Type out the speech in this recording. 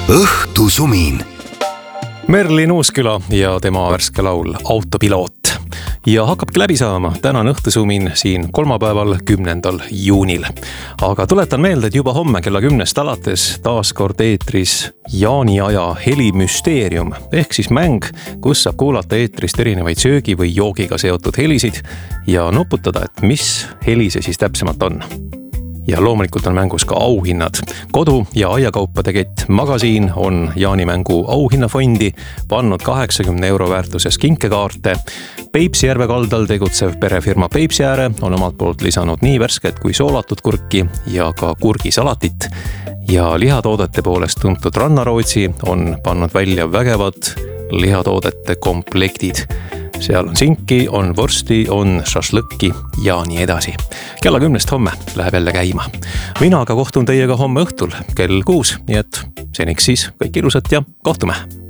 õhtusumin. Merlin Uusküla ja tema värske laul Autopiloot. Ja hakkabki läbi saama tänan õhtusumin siin kolmapäeval 10. juunil. Aga tuletan meelde, et juba homme kella 10 alates taas kord eetris jaaniaja helimüsteerium ehk siis mäng, kus saab kuulata eetrist erinevaid söögi või joogiga seotud helisid ja nuputada, et mis heli see siis täpsemalt on. Ja loomulikult on mängus ka auhinnad. Kodu- ja aiakaupade kett Magasiin on jaanimängu auhinnafondi pannud 80 € väärtuses kinkekaarte. Peipsijärve kaldal tegutsev perefirma Peipsiääre on omalt poolt lisanud nii värsket kui soolatud kurki ja ka kurgisalatit. Ja lihatoodete poolest tuntud Rannarootsi on pannud välja vägevad lihatoodete komplektid. Seal on sinki, on vorsti, on šašlõkki ja nii edasi. Kella 10 homme läheb jälle käima. Mina aga kohtun teiega homme õhtul kell 6, nii et seniks siis kõik ilusat ja kohtume!